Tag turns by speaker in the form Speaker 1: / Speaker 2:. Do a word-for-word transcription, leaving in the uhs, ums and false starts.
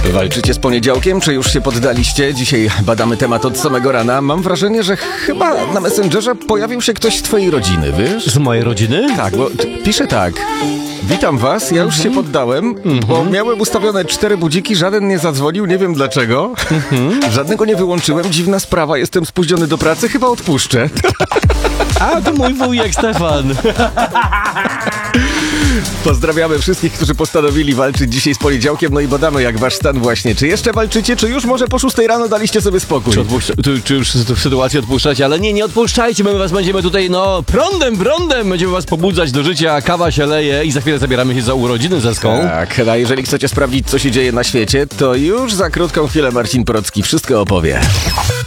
Speaker 1: Walczycie z poniedziałkiem, czy już się poddaliście? Dzisiaj badamy temat od samego rana. Mam wrażenie, że chyba na Messengerze pojawił się ktoś z twojej rodziny, wiesz?
Speaker 2: Z mojej rodziny?
Speaker 1: Tak, bo t- pisze tak. Witam was, ja już się poddałem, bo miałem ustawione cztery budziki, żaden nie zadzwonił, nie wiem dlaczego. Żadnego nie wyłączyłem, dziwna sprawa, jestem spóźniony do pracy, chyba odpuszczę.
Speaker 2: A, to mój wujek Stefan.
Speaker 1: Pozdrawiamy wszystkich, którzy postanowili walczyć dzisiaj z poniedziałkiem, no i badamy jak wasz stan właśnie. Czy jeszcze walczycie, czy już może po szóstej rano daliście sobie spokój?
Speaker 2: Czy, odpuszcza, czy, czy już w sytuacji odpuszczacie? Ale nie, nie odpuszczajcie, my was będziemy tutaj, no, prądem, prądem będziemy was pobudzać do życia, kawa się leje i za chwilę zabieramy się za urodziny ze Ską.
Speaker 1: Tak, a jeżeli chcecie sprawdzić, co się dzieje na świecie, to już za krótką chwilę Marcin Porocki wszystko opowie.